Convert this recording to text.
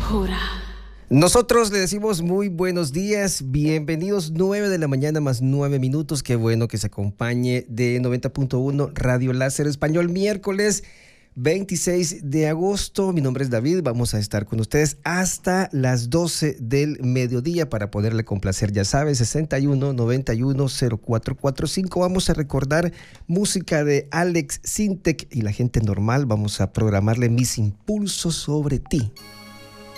oscura. Nosotros le decimos muy buenos días, bienvenidos, 9 de la mañana más 9 minutos, qué bueno que se acompañe de 90.1 Radio Láser Español, miércoles 26 de agosto. Mi nombre es David, vamos a estar con ustedes hasta las 12 del mediodía para poderle complacer, ya sabes, 61 91 0445. Vamos a recordar música de Alex Sintek y la gente normal, vamos a programarle Mis Impulsos sobre ti.